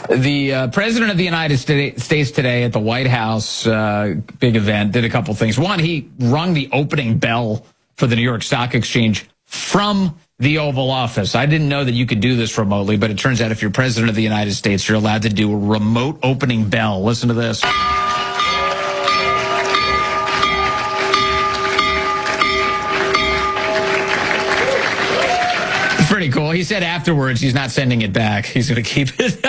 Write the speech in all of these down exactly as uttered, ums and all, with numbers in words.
The uh, president of the United States today at the White House, uh, big event, did a couple things. One, he rung the opening bell for the New York Stock Exchange from the Oval Office. I didn't know that you could do this remotely, but it turns out if you're president of the United States, you're allowed to do a remote opening bell. Listen to this. It's pretty cool. He said afterwards he's not sending it back. He's going to keep it.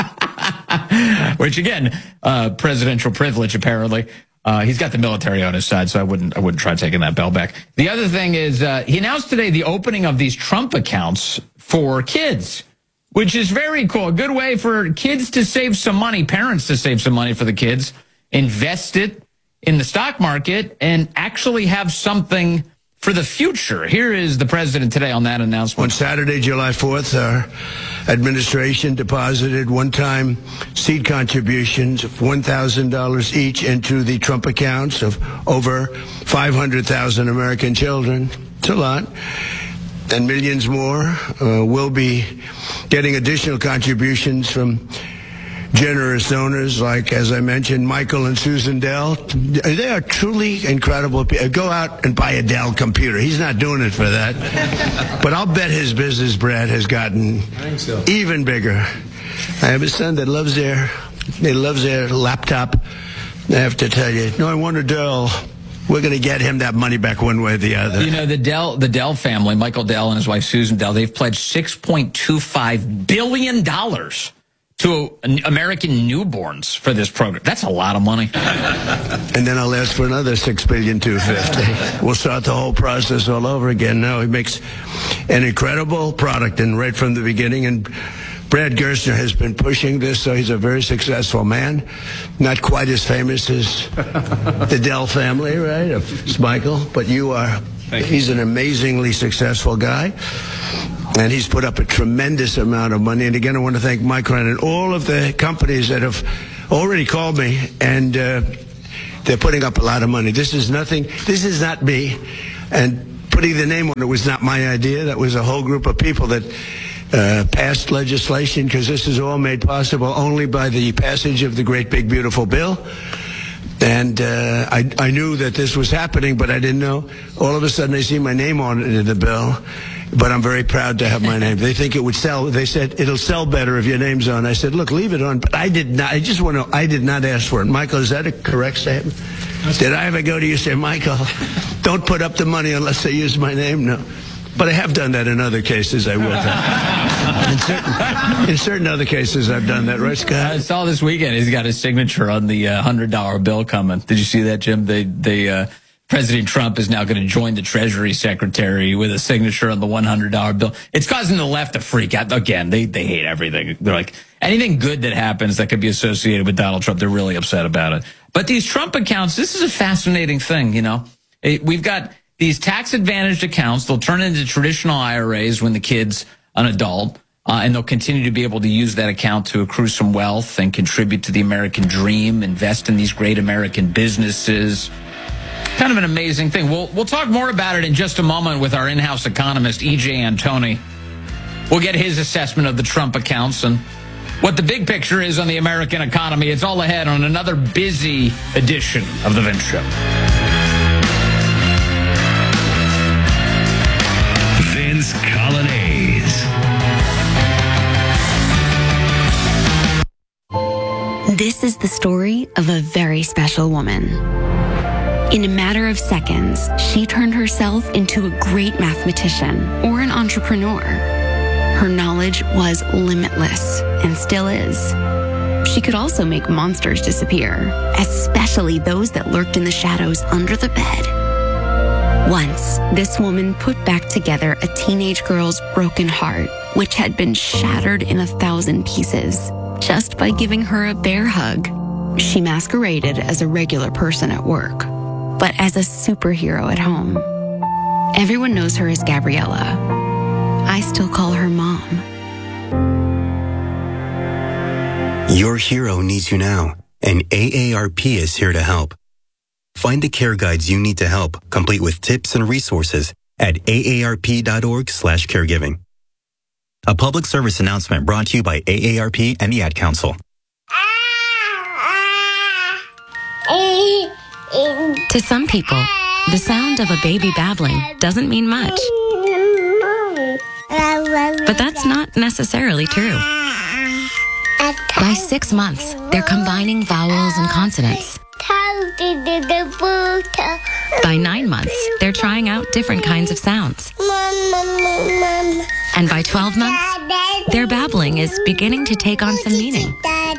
Which, again, uh, presidential privilege, apparently. Uh, he's got the military on his side, so I wouldn't I wouldn't try taking that bell back. The other thing is uh, he announced today the opening of these Trump accounts for kids, which is very cool. A good way for kids to save some money, parents to save some money for the kids, invest it in the stock market, and actually have something for the future. Here is the president today on that announcement. On Saturday, July fourth, our administration deposited one-time seed contributions of one thousand dollars each into the Trump accounts of over five hundred thousand American children. It's a lot. And millions more uh, will be getting additional contributions from generous donors like, as I mentioned, Michael and Susan Dell. They are truly incredible people. Go out and buy a Dell computer. He's not doing it for that. But I'll bet his business, Brad, has gotten so. even bigger. I have a son that loves their, he loves their laptop. I have to tell you, no, I want a Dell. We're going to get him that money back one way or the other. You know, the Dell, the Dell family, Michael Dell and his wife Susan Dell, they've pledged six point two five billion dollars to American newborns for this program. That's a lot of money. And then I'll ask for another six billion two fifty. We'll start the whole process all over again. No, he makes an incredible product, and right from the beginning. And Brad Gerstner has been pushing this, so he's a very successful man. Not quite as famous as the Dell family, right? Of Michael, but you are. He's an amazingly successful guy. And he's put up a tremendous amount of money. And again, I want to thank Mike Ryan and all of the companies that have already called me, and uh, they're putting up a lot of money. This is nothing. This is not me. And putting the name on it was not my idea. That was a whole group of people that uh, passed legislation, because this is all made possible only by the passage of the great big beautiful bill. And uh, I, I knew that this was happening, but I didn't know. All of a sudden, I see my name on it in the bill. But I'm very proud to have my name. They think it would sell. They said it'll sell better if your name's on. I said, look, leave it on. But I did not. I just want to. I did not ask for it. Michael, is that a correct statement? Did I ever go to you and say, Michael, don't put up the money unless they use my name? No. But I have done that in other cases. I will. in, certain, in certain other cases, I've done that. Right, Scott? I saw this weekend he's got his signature on the uh, hundred dollar bill coming. Did you see that, Jim? They they. Uh, President Trump is now going to join the Treasury Secretary with a signature on the one hundred dollar bill. It's causing the left to freak out. Again, they, they hate everything. They're like, anything good that happens that could be associated with Donald Trump, they're really upset about it. But these Trump accounts, this is a fascinating thing, you know. It, we've got these tax-advantaged accounts. They'll turn into traditional I R As when the kid's an adult, uh, and they'll continue to be able to use that account to accrue some wealth and contribute to the American dream, invest in these great American businesses. Kind of an amazing thing. We'll we'll talk more about it in just a moment with our in-house economist, E J Antoni. We'll get his assessment of the Trump accounts and what the big picture is on the American economy. It's all ahead on another busy edition of The Vince Show. Vince Colonnese. This is the story of a very special woman. In a matter of seconds, she turned herself into a great mathematician or an entrepreneur. Her knowledge was limitless and still is. She could also make monsters disappear, especially those that lurked in the shadows under the bed. Once, this woman put back together a teenage girl's broken heart, which had been shattered in a thousand pieces, just by giving her a bear hug. She masqueraded as a regular person at work, but as a superhero at home. Everyone knows her as Gabriella. I still call her Mom. Your hero needs you now, and A A R P is here to help. Find the care guides you need to help, complete with tips and resources at A A R P dot org slash caregiving. A public service announcement brought to you by A A R P and the Ad Council. To some people, the sound of a baby babbling doesn't mean much. But that's not necessarily true. By six months, they're combining vowels and consonants. By nine months, they're trying out different kinds of sounds. And by twelve months, their babbling is beginning to take on some meaning.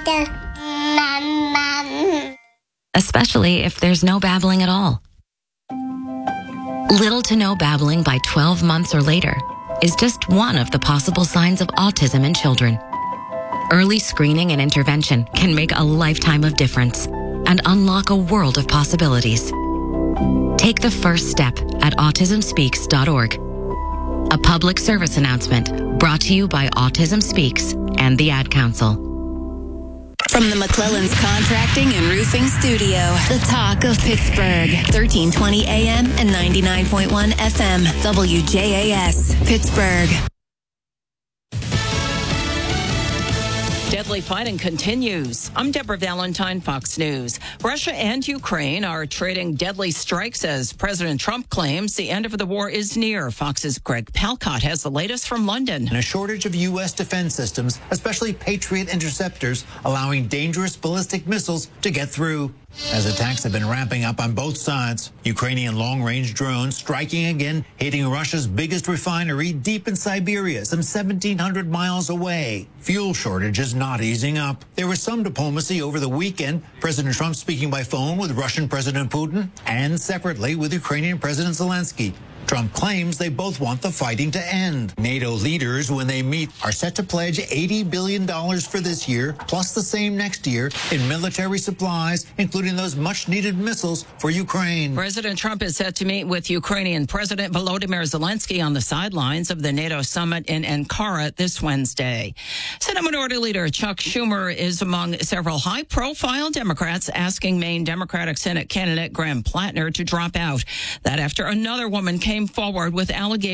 Especially if there's no babbling at all. Little to no babbling by twelve months or later is just one of the possible signs of autism in children. Early screening and intervention can make a lifetime of difference and unlock a world of possibilities. Take the first step at autism speaks dot org. A public service announcement brought to you by Autism Speaks and the Ad Council. From the McClellan's Contracting and Roofing Studio, the talk of Pittsburgh, thirteen twenty A M and ninety-nine point one F M, W J A S, Pittsburgh. Deadly fighting continues. I'm Deborah Valentine, Fox News. Russia and Ukraine are trading deadly strikes as President Trump claims the end of the war is near. Fox's Greg Palcott has the latest from London. And a shortage of U S defense systems, especially Patriot interceptors, allowing dangerous ballistic missiles to get through. As attacks have been ramping up on both sides, Ukrainian long-range drones striking again, hitting Russia's biggest refinery deep in Siberia, some seventeen hundred miles away. Fuel shortages not easing up. There was some diplomacy over the weekend, President Trump speaking by phone with Russian President Putin and separately with Ukrainian President Zelensky. Trump claims they both want the fighting to end. NATO leaders, when they meet, are set to pledge eighty billion dollars for this year, plus the same next year, in military supplies, including those much-needed missiles for Ukraine. President Trump is set to meet with Ukrainian President Volodymyr Zelensky on the sidelines of the NATO summit in Ankara this Wednesday. Senate Minority Leader Chuck Schumer is among several high-profile Democrats asking Maine Democratic Senate candidate Graham Plattner to drop out. That after another woman came forward with allegations